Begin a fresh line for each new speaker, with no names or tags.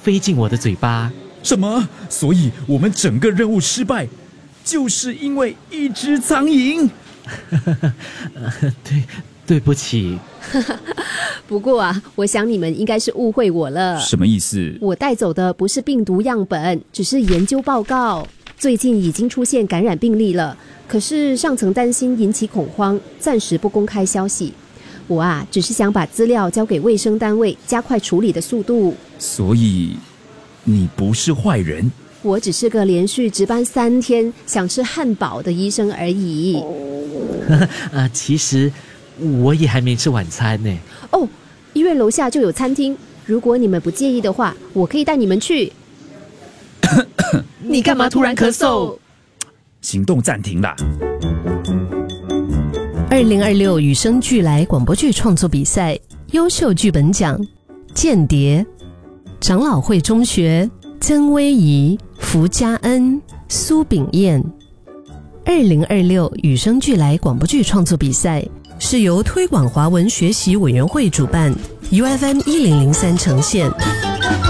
飞进我的嘴巴。
什么？所以我们整个任务失败，就是因为一只苍蝇？
对不起。
不过啊，我想你们应该是误会我了。
什么意思？
我带走的不是病毒样本，只是研究报告。最近已经出现感染病例了，可是上层担心引起恐慌，暂时不公开消息。我啊，只是想把资料交给卫生单位，加快处理的速度。
所以你不是坏人？
我只是个连续值班3天想吃汉堡的医生而已。
其实我也还没吃晚餐呢。
哦，医院楼下就有餐厅，如果你们不介意的话，我可以带你们去。
你干嘛突然咳嗽？
行动暂停啦。
2026与生俱来广播剧创作比赛优秀剧本奖，间谍、长老会中学、曾威仪、福嘉恩、苏炳燕。2026与生俱来广播剧创作比赛是由推广华文学习委员会主办， UFM 1003呈现。